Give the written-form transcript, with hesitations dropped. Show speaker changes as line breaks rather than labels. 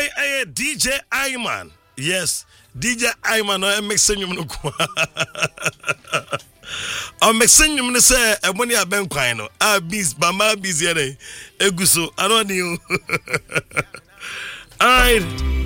DJ Ayman. Yes, DJ Ayman I'm mixing you no kwa. I'm mixing you say e money aben kwan no. Ah bees mama bees here eguso. I don't know. All right.